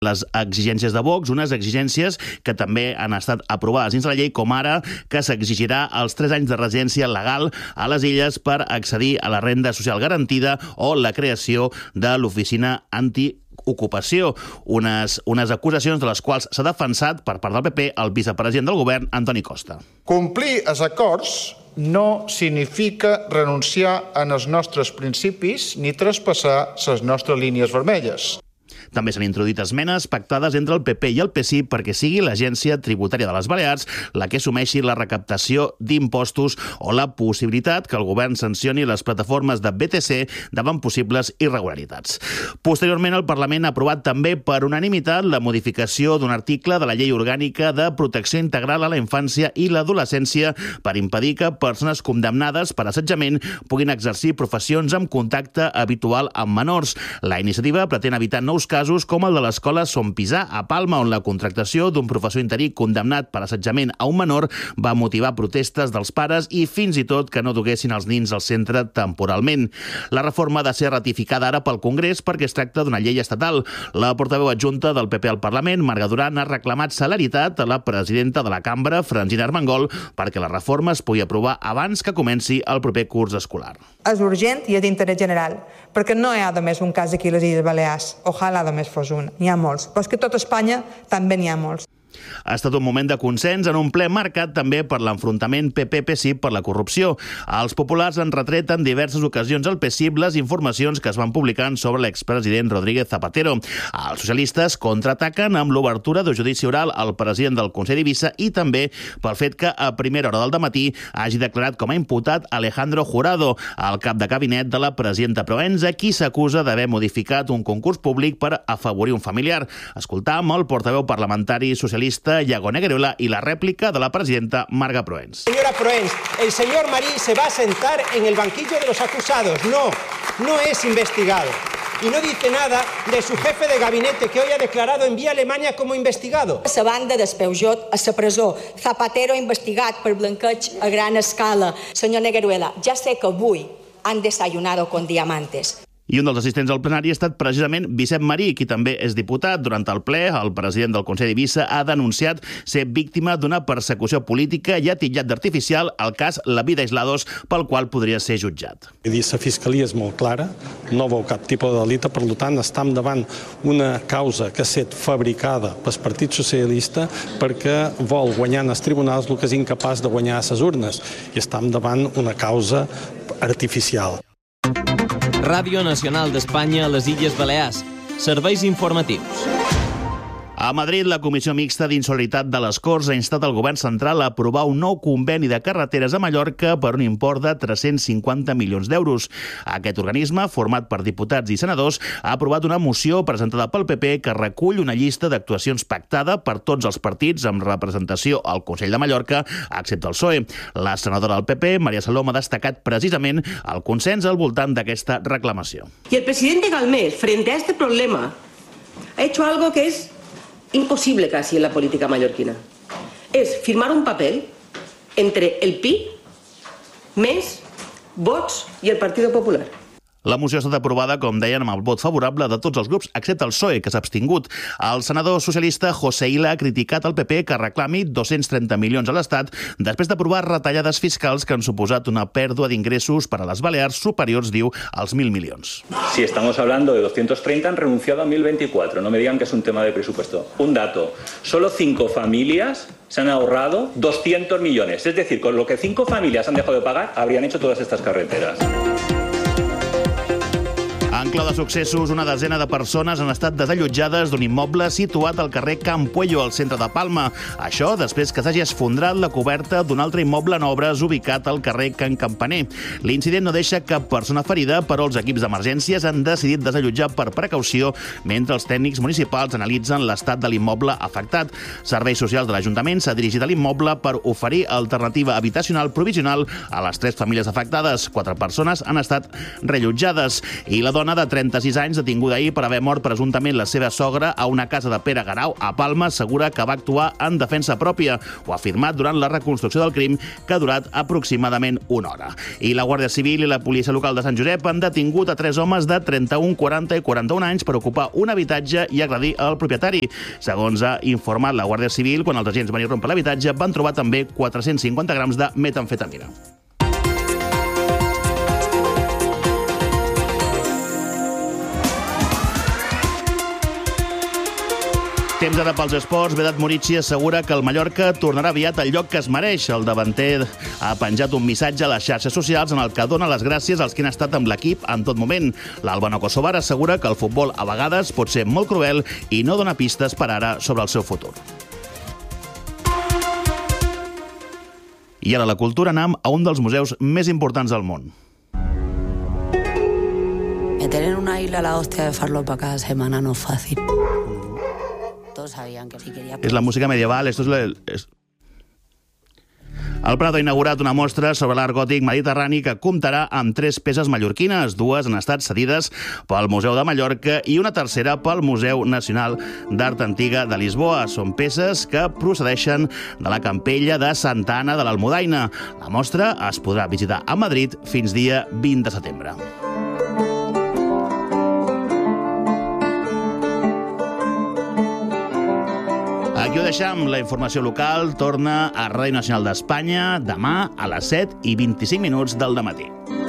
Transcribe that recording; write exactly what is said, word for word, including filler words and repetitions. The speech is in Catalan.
les exigències de Vox, unes exigències que també han estat aprovades dins la llei, com ara que s'exigirà els tres anys de residència legal a les Illes per accedir a la renda social garantida o la creació de l'oficina antiocupació. Unes, unes acusacions de les quals s'ha defensat per part del P P el vicepresident del govern, Antoni Costa. Complir els acords no significa renunciar als nostres principis ni traspassar les nostres línies vermelles. També s'han introduït esmenes pactades entre el P P i el P S I perquè sigui l'Agència Tributària de les Balears la que assumeixi la recaptació d'impostos o la possibilitat que el govern sancioni les plataformes de B T C davant possibles irregularitats. Posteriorment, el Parlament ha aprovat també per unanimitat la modificació d'un article de la Llei Orgànica de Protecció Integral a la Infància i l'Adolescència per impedir que persones condemnades per assetjament puguin exercir professions amb contacte habitual amb menors. La iniciativa pretén evitar nous casos com el de l'escola Son Pisà, a Palma, on la contractació d'un professor interí condemnat per assetjament a un menor va motivar protestes dels pares i fins i tot que no duguessin els nins al centre temporalment. La reforma ha de ser ratificada ara pel Congrés perquè es tracta d'una llei estatal. La portaveu adjunta del P P al Parlament, Marga Duran, ha reclamat celeritat a la presidenta de la cambra, Francina Armengol, perquè la reforma es pugui aprovar abans que comenci el proper curs escolar. És urgent i és d'interès general, perquè no hi ha només un cas aquí a les Illes Balears. Ojalà només fos un. N'hi ha molts. Però és que a tot Espanya també n'hi ha molts. Ha estat un moment de consens en un ple marcat també per l'enfrontament P P P S I per la corrupció. Els populars han retret en diverses ocasions al P S I les informacions que es van publicant sobre l'expresident Rodríguez Zapatero. Els socialistes contraataquen amb l'obertura de judici oral al president del Consell d'Eivissa i també pel fet que a primera hora del dematí hagi declarat com a imputat Alejandro Jurado, el cap de gabinet de la presidenta Proença, qui s'acusa d'haver modificat un concurs públic per afavorir un familiar. Escoltam el portaveu parlamentari socialista Iago Negueruela y la réplica de la presidenta Marga Proens. Señora Proens, el señor Marí se va a sentar en el banquillo de los acusados. No, no es investigado. Y no dice nada de su jefe de gabinete que hoy ha declarado en vía Alemania como investigado. A la banda d'Espeugeot, a la presó, Zapatero investigat per blanqueig a gran escala. Senyor Negueruela, ja sé que avui han desayunado con diamantes. I un dels assistents al plenari ha estat precisament Vicent Marí, qui també és diputat. Durant el ple, el president del Consell d'Eivissa ha denunciat ser víctima d'una persecució política i ha titllat d'artificial el cas La Vida Aislados, pel qual podria ser jutjat. La fiscalia és molt clara, no veu cap tipus de delicte, per tant, estem davant una causa que ha estat fabricada pel Partit Socialista perquè vol guanyar en els tribunals el que és incapaç de guanyar a les urnes. I estem davant una causa artificial. Ràdio Nacional d'Espanya a les Illes Balears. Serveis informatius. A Madrid, la Comissió Mixta d'Insolidaritat de les Corts ha instat el govern central a aprovar un nou conveni de carreteres a Mallorca per un import de tres-cents cinquanta milions d'euros. Aquest organisme, format per diputats i senadors, ha aprovat una moció presentada pel P P que recull una llista d'actuacions pactada per tots els partits amb representació al Consell de Mallorca, excepte el P S O E. La senadora del P P, María Salom, ha destacat precisament el consens al voltant d'aquesta reclamació. Y el presidente Galmés, frente a este problema, ha hecho algo que es imposible casi en la política mallorquina. Es firmar un papel entre el P I, M E S, Vox y el Partido Popular. La moció ha estat aprovada, com deien, amb el vot favorable de tots els grups, excepte el P S O E, que s'ha abstingut. El senador socialista José Ila ha criticat al P P que reclami dos-cents trenta milions a l'Estat després d'aprovar retallades fiscals que han suposat una pèrdua d'ingressos per a les Balears superiors, diu, als mil milions. Si estamos hablando de doscientos treinta, han renunciado a mil veinticuatro. No me digan que es un tema de presupuesto. Un dato. Solo cinco familias se han ahorrado doscientos millones. Es decir, con lo que cinco familias han dejado de pagar, habrían hecho todas estas carreteras. En clau de successos, una desena de persones han estat desallotjades d'un immoble situat al carrer Can Puello, al centre de Palma. Això després que s'hagi esfondrat la coberta d'un altre immoble en obres ubicat al carrer Can Campaner. L'incident no deixa cap persona ferida, però els equips d'emergències han decidit desallotjar per precaució mentre els tècnics municipals analitzen l'estat de l'immoble afectat. Serveis Socials de l'Ajuntament s'ha dirigit a l'immoble per oferir alternativa habitacional provisional a les tres famílies afectades. Quatre persones han estat reallotjades i la dona dona de trenta-sis anys detinguda ahir per haver mort presumptament la seva sogra a una casa de Pere Garau a Palma assegura que va actuar en defensa pròpia. Ho ha afirmat durant la reconstrucció del crim, que ha durat aproximadament una hora. I la Guàrdia Civil i la policia local de Sant Josep han detingut a tres homes de trenta-un, quaranta i quaranta-un anys per ocupar un habitatge i agredir el propietari. Segons ha informat la Guàrdia Civil, quan els agents van irrompre l'habitatge van trobar també quatre-cents cinquanta grams de metamfetamina. Temps ara pels esports. Vedat Murici assegura que el Mallorca tornarà aviat al lloc que es mereix. El davanter ha penjat un missatge a les xarxes socials en el que dona les gràcies als que han estat amb l'equip en tot moment. L'Albano Kosovar assegura que el futbol a vegades pot ser molt cruel i no dona pistes per ara sobre el seu futur. I ara a la cultura anem a un dels museus més importants del món. Meter en una isla la hostia de farlopa cada semana no es fácil. Todos sabían que si quería... És la música medieval, esto es... La, es... El Prado ha inaugurat una mostra sobre l'art gòtic mediterrani que comptarà amb tres peces mallorquines. Dues han estat cedides pel Museu de Mallorca i una tercera pel Museu Nacional d'Art Antiga de Lisboa. Són peces que procedeixen de la Campella de Santa Anna de l'Almudaina. La mostra es podrà visitar a Madrid fins dia vint de setembre. Aquí ho deixem, la informació local torna a Ràdio Nacional d'Espanya demà a les set i vint-i-cinc minuts del dematí.